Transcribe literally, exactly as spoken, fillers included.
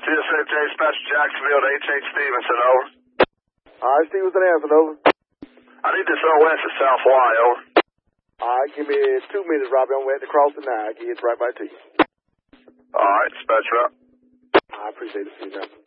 T S A Dispatch Jacksonville to H H Stevenson, over. All right, Stevenson, answer, over. I need this O S at South Y, over. All right, give me two minutes, Robbie. I'm waiting to cross the now. I'll get right back to you. All right, dispatch up. I appreciate it. See you now.